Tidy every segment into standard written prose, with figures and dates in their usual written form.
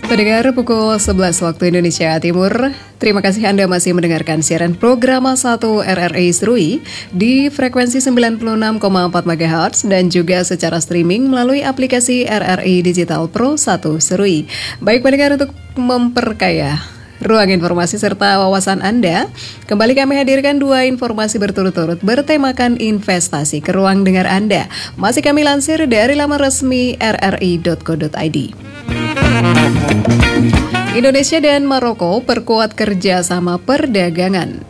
Pendengar pukul 11 waktu Indonesia Timur, terima kasih Anda masih mendengarkan siaran program 1 RRI Serui di frekuensi 96,4 MHz dan juga secara streaming melalui aplikasi RRI Digital Pro 1 Serui. Baik pendengar, untuk memperkaya ruang informasi serta wawasan Anda, kembali kami hadirkan dua informasi berturut-turut bertemakan investasi ke ruang dengar Anda. Masih kami lansir dari laman resmi rri.co.id. Indonesia dan Maroko perkuat kerjasama perdagangan.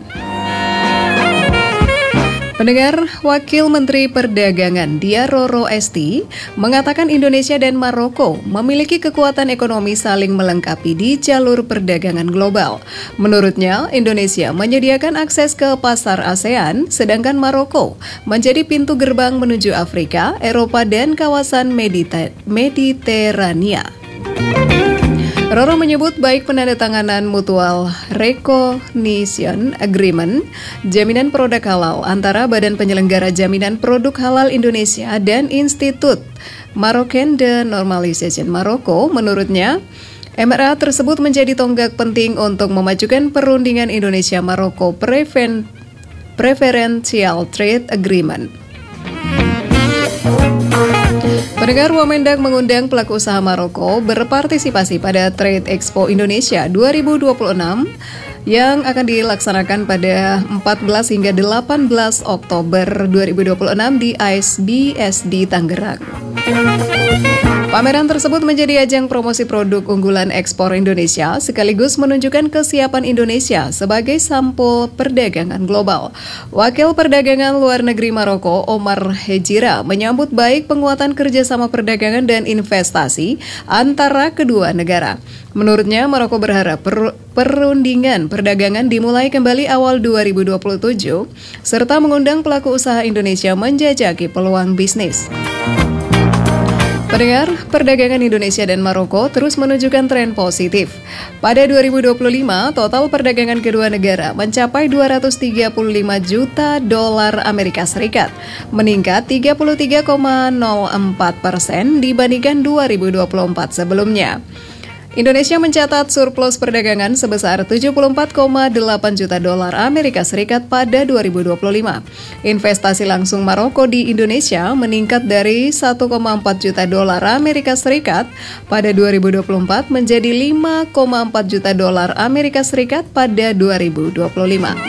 Pendengar, Wakil Menteri Perdagangan Dia Roro Esti mengatakan Indonesia dan Maroko memiliki kekuatan ekonomi saling melengkapi di jalur perdagangan global. Menurutnya, Indonesia menyediakan akses ke pasar ASEAN, sedangkan Maroko menjadi pintu gerbang menuju Afrika, Eropa, dan kawasan Mediterania. Roro menyebut baik penandatanganan Mutual Recognition Agreement, jaminan produk halal antara Badan Penyelenggara Jaminan Produk Halal Indonesia dan Institut Moroccan de Normalisation Maroko, menurutnya MRA tersebut menjadi tonggak penting untuk memajukan perundingan Indonesia-Maroko Preferential Trade Agreement. Pendengar, Wamendak mengundang pelaku usaha Maroko berpartisipasi pada Trade Expo Indonesia 2026 yang akan dilaksanakan pada 14 hingga 18 Oktober 2026 di ISBSD Tangerang. Pameran tersebut menjadi ajang promosi produk unggulan ekspor Indonesia sekaligus menunjukkan kesiapan Indonesia sebagai sampul perdagangan global. Wakil Perdagangan Luar Negeri Maroko, Omar Hejira, menyambut baik penguatan kerjasama perdagangan dan investasi antara kedua negara. Menurutnya, Maroko berharap perundingan perdagangan dimulai kembali awal 2027, serta mengundang pelaku usaha Indonesia menjajaki peluang bisnis. Pendengar, perdagangan Indonesia dan Maroko terus menunjukkan tren positif. Pada 2025, total perdagangan kedua negara mencapai 235 juta dolar Amerika Serikat, meningkat 33,04% dibandingkan 2024 sebelumnya. Indonesia mencatat surplus perdagangan sebesar 74,8 juta dolar Amerika Serikat pada 2025. Investasi langsung Maroko di Indonesia meningkat dari 1,4 juta dolar Amerika Serikat pada 2024 menjadi 5,4 juta dolar Amerika Serikat pada 2025.